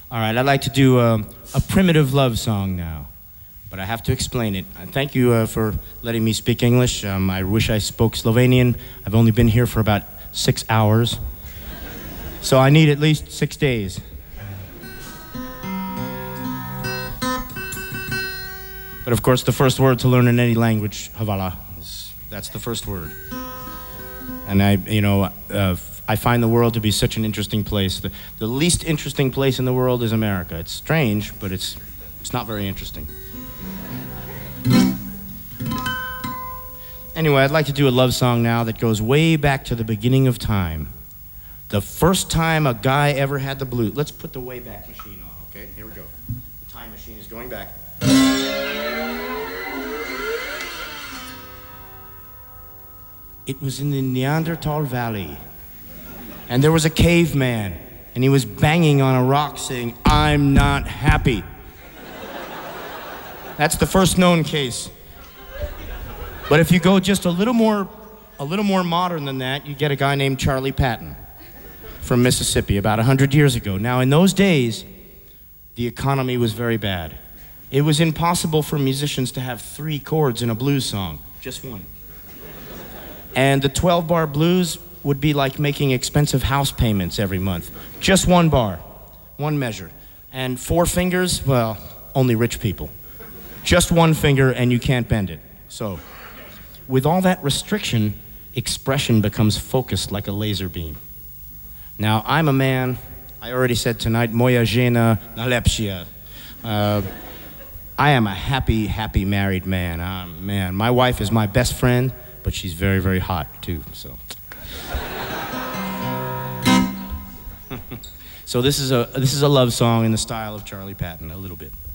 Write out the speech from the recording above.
All right, I'd like to do a primitive love song now, but I have to explain it. Thank you for letting me speak English. I wish I spoke Slovenian. I've only been here for about 6 hours, so I need at least 6 days. But of course, the first word to learn in any language, hvala, that's the first word. And I find the world to be such an interesting place. The least interesting place in the world is America. It's strange, but it's not very interesting. Anyway, I'd like to do a love song now that goes way back to the beginning of time. The first time a guy ever had the blues. Let's put the Wayback Machine on, okay? Here we go. The time machine is going back. It was in the Neanderthal Valley. And there was a caveman, and he was banging on a rock saying, "I'm not happy." That's the first known case. But if you go just a little more modern than that, you get a guy named Charlie Patton from Mississippi about 100 years ago. Now, in those days, the economy was very bad. It was impossible for musicians to have 3 chords in a blues song, just one. And the 12-bar blues would be like making expensive house payments every month. Just one bar, one measure. And 4 fingers, well, only rich people. Just one finger and you can't bend it. So, with all that restriction, expression becomes focused like a laser beam. Now, I'm a man, I already said tonight, moja žena najlepšia. I am a happy, happy married man. Man, my wife is my best friend, but she's very, very hot too, so. So this is a love song in the style of Charlie Patton, a little bit.